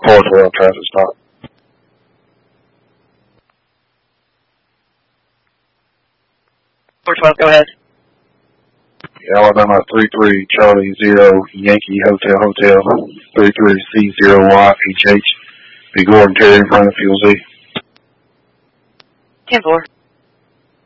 412 traffic stop. Go ahead. Alabama 33 Charlie 0 Yankee Hotel 33C0YHH. Be Gordon Terry in front of Fuel Z. 10-4.